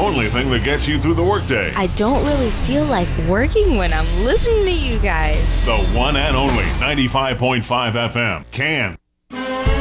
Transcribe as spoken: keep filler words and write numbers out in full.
only thing that gets you through the workday. I don't really feel like working when I'm listening to you guys. The one and only ninety-five point five F M. Can.